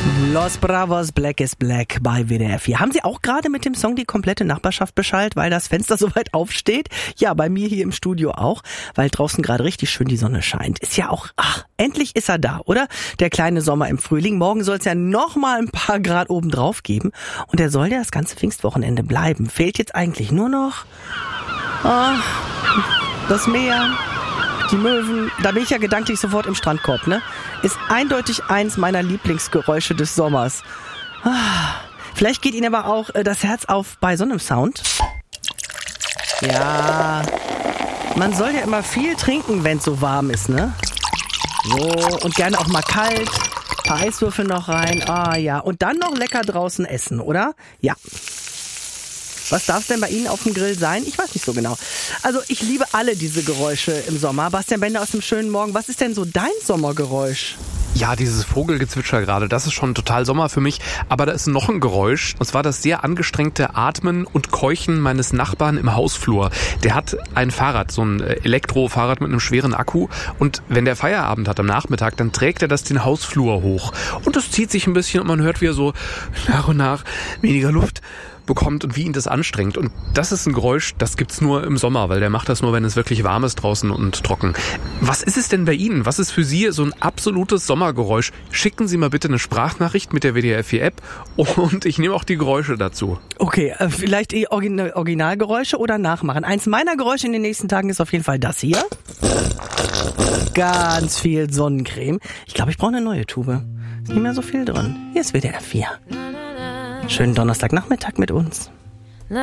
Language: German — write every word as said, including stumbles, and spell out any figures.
Los Bravos, Black is Black bei W D R vier. Haben Sie auch gerade mit dem Song die komplette Nachbarschaft beschallt, weil das Fenster so weit aufsteht? Ja, bei mir hier im Studio auch, weil draußen gerade richtig schön die Sonne scheint. Ist ja auch, ach, endlich ist er da, oder? Der kleine Sommer im Frühling. Morgen soll es ja noch mal ein paar Grad oben drauf geben. Und er soll ja das ganze Pfingstwochenende bleiben. Fehlt jetzt eigentlich nur noch ah, das Meer, die Möwen. Da bin ich ja gedanklich sofort im Strandkorb, ne? Ist eindeutig eins meiner Lieblingsgeräusche des Sommers. Ah, vielleicht geht Ihnen aber auch äh, das Herz auf bei so einem Sound. Ja, man soll ja immer viel trinken, wenn es so warm ist, ne? So, und gerne auch mal kalt. Ein paar Eiswürfel noch rein. Ah ja, und dann noch lecker draußen essen, oder? Ja. Was darf es denn bei Ihnen auf dem Grill sein? Ich weiß nicht so genau. Also ich liebe alle diese Geräusche im Sommer. Bastian Bender aus dem schönen Morgen. Was ist denn so dein Sommergeräusch? Ja, dieses Vogelgezwitscher gerade, das ist schon total Sommer für mich. Aber da ist noch ein Geräusch, und zwar das sehr angestrengte Atmen und Keuchen meines Nachbarn im Hausflur. Der hat ein Fahrrad, so ein Elektrofahrrad mit einem schweren Akku. Und wenn der Feierabend hat am Nachmittag, dann trägt er das den Hausflur hoch. Und das zieht sich ein bisschen und man hört, wie er so nach und nach weniger Luft bekommt und wie ihn das anstrengt. Und das ist ein Geräusch, das gibt's nur im Sommer, weil der macht das nur, wenn es wirklich warm ist draußen und trocken. Was ist es denn bei Ihnen? Was ist für Sie so ein absolutes Sommergeräusch? Schicken Sie mal bitte eine Sprachnachricht mit der W D R vier App und ich nehme auch die Geräusche dazu. Okay, äh, vielleicht die Origin- Originalgeräusche oder nachmachen. Eins meiner Geräusche in den nächsten Tagen ist auf jeden Fall das hier. Ganz viel Sonnencreme. Ich glaube, ich brauche eine neue Tube. Ist nicht mehr so viel drin. Hier ist W D R vier. Schönen Donnerstagnachmittag mit uns.